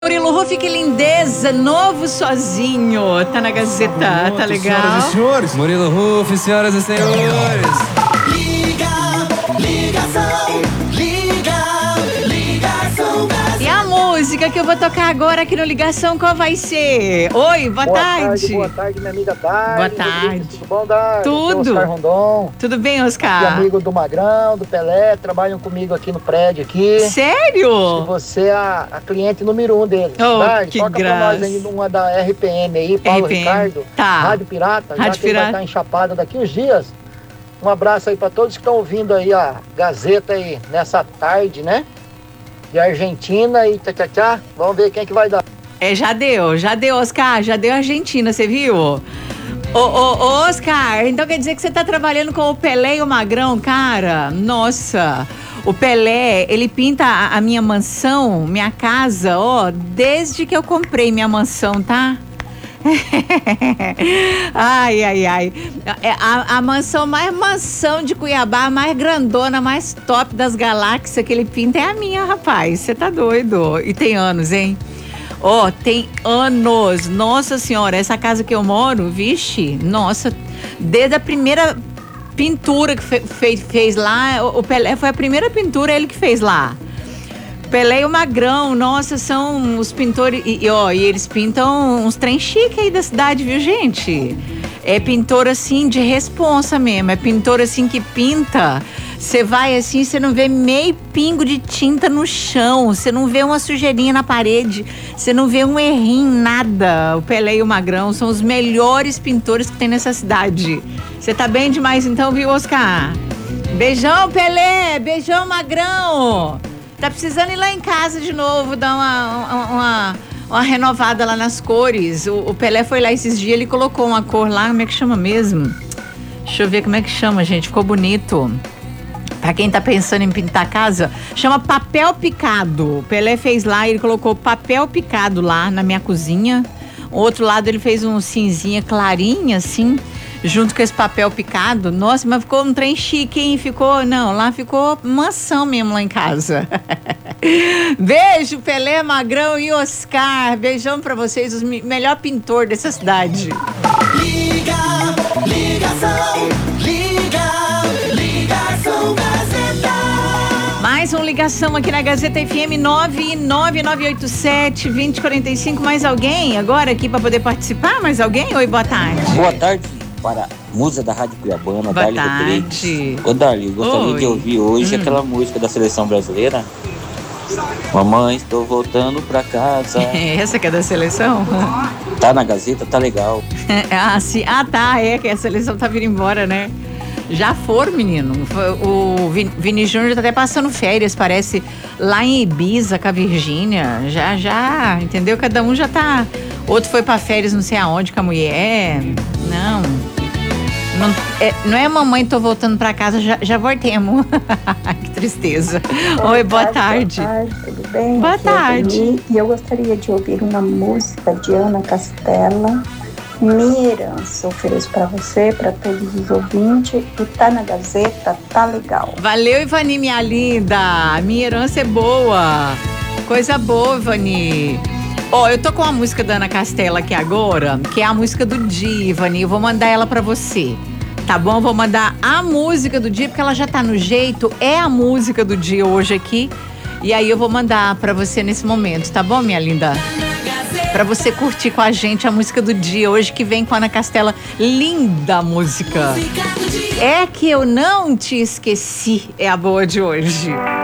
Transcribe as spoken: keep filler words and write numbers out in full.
Murilo Ruff, que lindeza, novo sozinho, tá na Gazeta, tá, tá legal? Senhoras e senhores, Murilo Ruff, senhoras e senhores. Liga, ligação, liga, ligação Gazeta. E a música que eu vou tocar agora aqui no Ligação, qual vai ser? Oi, boa, boa tarde. tarde. Boa tarde, minha amiga Dari. Boa tarde. Tudo bom, Dari? Tudo. Oscar Rondon. Tudo bem, Aqui, Oscar? amigo do Magrão, do Pelé, trabalham comigo aqui no prédio aqui. E Sério? você é a, a cliente número um deles. Oh, Dari, que toca graça. pra nós aí uma da R P M aí, Paulo R P M. Ricardo. Tá. Rádio Pirata, já Rádio que ele vai Pirata. estar em Chapada daqui uns dias. Um abraço aí pra todos que estão ouvindo aí a Gazeta aí nessa tarde, né? De Argentina e tchá, tchá, tchá. Vamos ver quem que vai dar. É, já deu, já deu, Oscar, já deu Argentina, você viu? Ô, ô, ô, Oscar, então quer dizer que você tá trabalhando com o Pelé e o Magrão, cara? Nossa, o Pelé, ele pinta a, a minha mansão, minha casa, ó, desde que eu comprei minha mansão, tá? Ai, ai, ai. A, a mansão mais mansão de Cuiabá, mais grandona, mais top das galáxias que ele pinta é a minha, rapaz. Você tá doido? E tem anos, hein? Ó, oh, tem anos. Nossa senhora, essa casa que eu moro, vixe, nossa, desde a primeira pintura que fe, fe, fez lá, o, o Pelé foi a primeira pintura ele que fez lá. Pelé e o Magrão, nossa, são os pintores, e, ó, e eles pintam uns trem chique aí da cidade, viu, gente? É pintor, assim, de responsa mesmo, é pintor, assim, que pinta, você vai, assim, você não vê meio pingo de tinta no chão, você não vê uma sujeirinha na parede, você não vê um errinho, nada. O Pelé e o Magrão são os melhores pintores que tem nessa cidade. Você tá bem demais, então, viu, Oscar? Beijão, Pelé, beijão, Magrão. Tá precisando ir lá em casa de novo, dar uma, uma, uma renovada lá nas cores. O, o Pelé foi lá esses dias, ele colocou uma cor lá, como é que chama mesmo? Deixa eu ver como é que chama, gente, ficou bonito. Pra quem tá pensando em pintar a casa, chama papel picado. O Pelé fez lá, ele colocou papel picado lá na minha cozinha. O outro lado ele fez um cinzinha clarinha, assim, junto com esse papel picado. Nossa, mas ficou um trem chique, hein? Ficou, não, lá ficou mansão mesmo lá em casa. Beijo, Pelé, Magrão e Oscar. Beijão pra vocês, os me- melhor pintor dessa cidade. Liga, ligação, liga, ligação Gazeta. Mais uma ligação aqui na Gazeta F M nove nove nove oito sete, dois zero quatro cinco. Mais alguém agora aqui pra poder participar? Mais alguém? Oi, boa tarde. Boa tarde para a musa da Rádio Cuiabana, Boa Darly tarde. Rodrigues. Ô Darly, eu gostaria Oi. de ouvir hoje Hum. aquela música da seleção brasileira. Mamãe, estou voltando pra casa. Essa que é da seleção? Tá na Gazeta, tá legal. ah, sim. Ah, tá, é que a seleção tá vindo embora, né? Já foram, menino. O Vin- Vini Júnior tá até passando férias, parece, lá em Ibiza, com a Virgínia. Já, já, entendeu? Cada um já tá... Outro foi pra férias não sei aonde com a mulher. Não. Não é, não é mamãe, tô voltando pra casa, já, já voltemos. Que tristeza. Oi, boa tarde. Boa tarde, tudo bem? Boa Aqui é a tarde. Dani, e eu gostaria de ouvir uma música de Ana Castela, Minha Herança. Ofereço para você, para todos os ouvintes, e tá na Gazeta, tá legal. Valeu, Ivani, minha linda. Minha herança é boa. Coisa boa, Ivani. Ó, oh, eu tô com a música da Ana Castela aqui agora, que é a música do dia, Ivani. Eu vou mandar ela pra você. Tá bom? Eu vou mandar a música do dia, porque ela já tá no jeito. É a música do dia hoje aqui. E aí eu vou mandar pra você nesse momento, tá bom, minha linda? Pra você curtir com a gente a música do dia hoje, que vem com a Ana Castela. Linda música. É que eu não te esqueci, é a boa de hoje.